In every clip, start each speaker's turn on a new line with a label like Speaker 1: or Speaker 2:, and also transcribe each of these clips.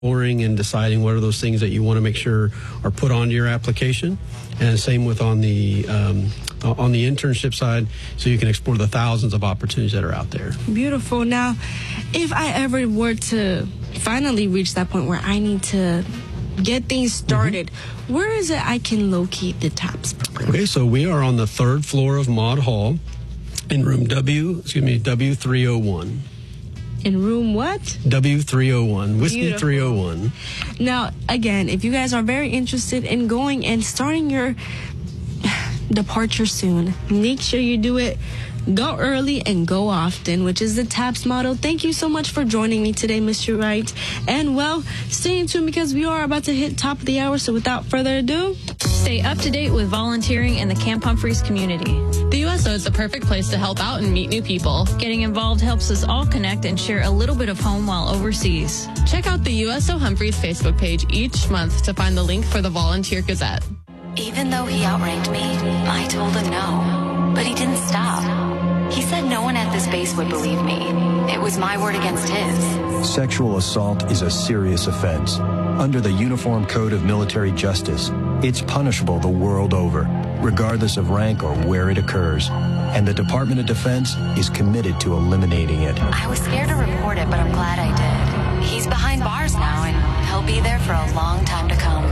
Speaker 1: exploring and deciding what are those things that you want to make sure are put onto your application. And same with on the internship side, so you can explore the thousands of opportunities that are out there.
Speaker 2: Beautiful. Now, if I ever were to finally reach that point where I need to get things started, where is it I can locate the TAPS program?
Speaker 1: Okay, so we are on the 3rd floor of Maud Hall in room W301.
Speaker 2: In room what?
Speaker 1: W301, Whiskey
Speaker 2: Beautiful.
Speaker 1: 301.
Speaker 2: Now, again, if you guys are very interested in going and starting your departure soon, make sure you do it. Go early and go often, which is the TAPS motto. Thank you so much for joining me today, Mr. Wright. And, well, stay tuned because we are about to hit top of the hour. So without further ado,
Speaker 3: stay up to date with volunteering in the Camp Humphreys community.
Speaker 4: The USO is the perfect place to help out and meet new people.
Speaker 3: Getting involved helps us all connect and share a little bit of home while overseas.
Speaker 4: Check out the USO Humphreys Facebook page each month to find the link for the Volunteer Gazette.
Speaker 5: Even though he outranked me, I told him no. But he didn't stop. He said no one at this base would believe me. It was my word against his.
Speaker 6: Sexual assault is a serious offense. Under the Uniform Code of Military Justice, it's punishable the world over, regardless of rank or where it occurs. And the Department of Defense is committed to eliminating it.
Speaker 5: I was scared to report it, but I'm glad I did. He's behind bars now, and he'll be there for a long time to come.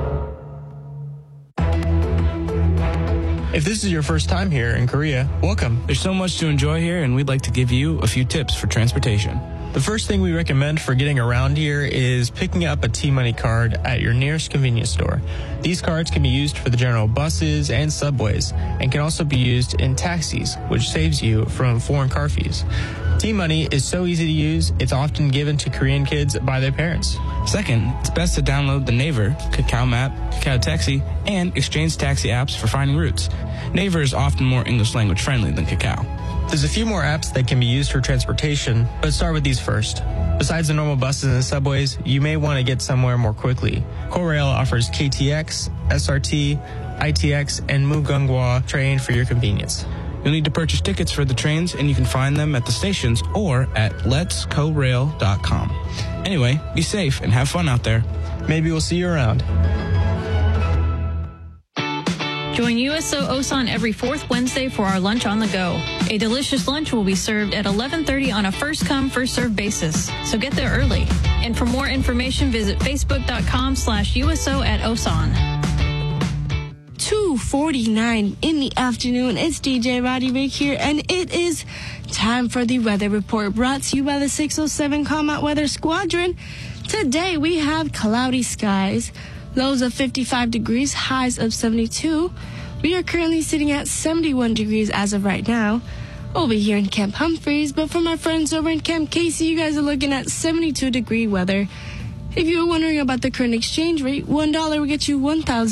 Speaker 7: If this is your first time here in Korea, welcome. There's so much to enjoy here, and we'd like to give you a few tips for transportation. The first thing we recommend for getting around here is picking up a T-Money card at your nearest convenience store. These cards can be used for the general buses and subways, and can also be used in taxis, which saves you from foreign car fees. T-Money is so easy to use, it's often given to Korean kids by their parents. Second, it's best to download the Naver, Kakao Map, Kakao Taxi, and Exchange Taxi apps for finding routes. Naver is often more English language friendly than Kakao. There's a few more apps that can be used for transportation, but start with these first. Besides the normal buses and subways, you may want to get somewhere more quickly. Korail offers KTX, SRT, ITX, and Mugunghwa train for your convenience. You'll need to purchase tickets for the trains, and you can find them at the stations or at letskorail.com. Anyway, be safe and have fun out there. Maybe we'll see you around.
Speaker 3: Join USO Osan every 4th Wednesday for our Lunch on the Go. A delicious lunch will be served at 11:30 on a first-come, first-served basis. So get there early. And for more information, visit facebook.com/USO@Osan.
Speaker 2: 2:49 in the afternoon. It's DJ Roddy Rick here, and it is time for the weather report brought to you by the 607 Combat Weather Squadron. Today we have cloudy skies, lows of 55 degrees, highs of 72. We are currently sitting at 71 degrees as of right now over here in Camp Humphreys, but for my friends over in Camp Casey, you guys are looking at 72-degree weather. If you were wondering about the current exchange rate, $1 will get you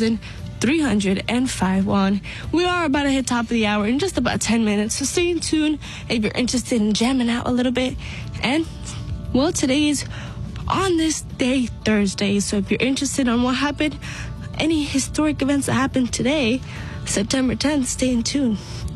Speaker 2: 1,305 won. We are about to hit top of the hour in just about 10 minutes, so stay tuned if you're interested in jamming out a little bit. And, well, today is on this day, Thursday, so if you're interested on what happened, any historic events that happened today, September 10th, stay in tune.